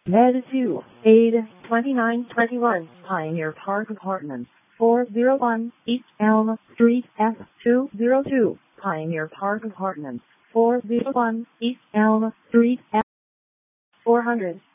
Med 2, Aid, 2921, Pioneer Park Apartments, 401, East Elm Street, F202, Pioneer Park Apartments, 401, East Elm Street, F400.